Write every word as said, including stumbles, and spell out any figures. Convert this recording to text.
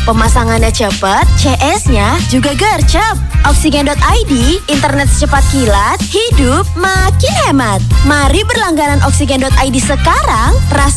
Pemasangannya cepat, C S-nya juga gercep. Oksigen dot I D, internet secepat kilat, hidup makin hemat. Mari berlangganan Oksigen dot I D sekarang, rasakan